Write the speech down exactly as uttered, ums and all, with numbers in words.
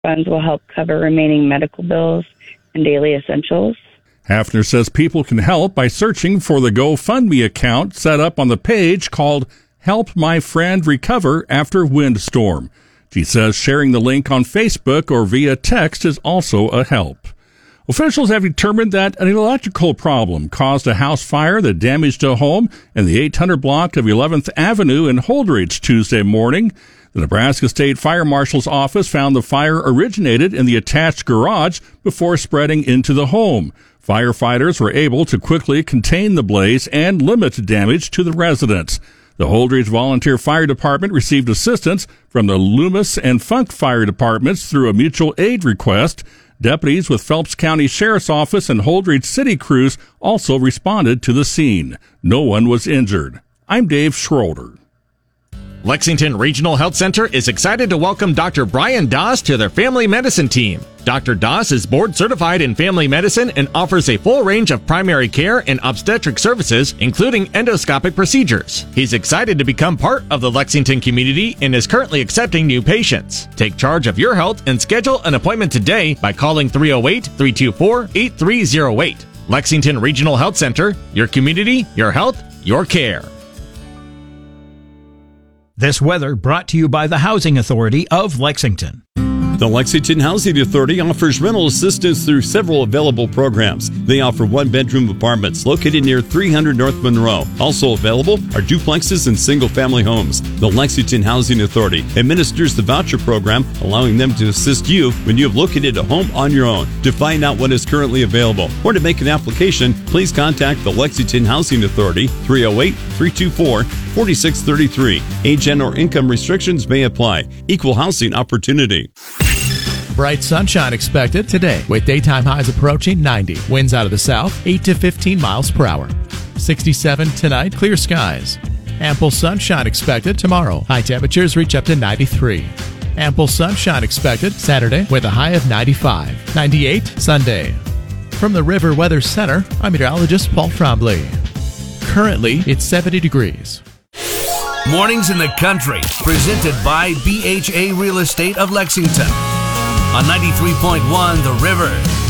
Funds will help cover remaining medical bills and daily essentials. Hafner says people can help by searching for the GoFundMe account set up on the page called Help My Friend Recover After Windstorm. She says sharing the link on Facebook or via text is also a help. Officials have determined that an electrical problem caused a house fire that damaged a home in the eight hundred block of eleventh Avenue in Holdridge Tuesday morning. The Nebraska State Fire Marshal's office found the fire originated in the attached garage before spreading into the home. Firefighters were able to quickly contain the blaze and limit damage to the residents. The Holdridge Volunteer Fire Department received assistance from the Loomis and Funk Fire Departments through a mutual aid request. Deputies with Phelps County Sheriff's Office and Holdridge City crews also responded to the scene. No one was injured. I'm Dave Schroeder. Lexington Regional Health Center is excited to welcome Doctor Brian Doss to their family medicine team. Doctor Doss is board certified in family medicine and offers a full range of primary care and obstetric services, including endoscopic procedures. He's excited to become part of the Lexington community and is currently accepting new patients. Take charge of your health and schedule an appointment today by calling three oh eight, three two four, eight three oh eight. Lexington Regional Health Center, your community, your health, your care. This weather brought to you by the Housing Authority of Lexington. The Lexington Housing Authority offers rental assistance through several available programs. They offer one-bedroom apartments located near three hundred North Monroe. Also available are duplexes and single-family homes. The Lexington Housing Authority administers the voucher program, allowing them to assist you when you have located a home on your own. To find out what is currently available or to make an application, please contact the Lexington Housing Authority, three oh eight, three two four, four six three three. Age and or income restrictions may apply. Equal housing opportunity. Bright sunshine expected today with daytime highs approaching ninety. Winds out of the south, eight to fifteen miles per hour. sixty-seven tonight, clear skies. Ample sunshine expected tomorrow. High temperatures reach up to ninety-three. Ample sunshine expected Saturday with a high of ninety-five. ninety-eight Sunday. From the River Weather Center, I'm meteorologist Paul Trombley. Currently, it's seventy degrees. Mornings in the Country, presented by B H A Real Estate of Lexington. On ninety-three point one The River.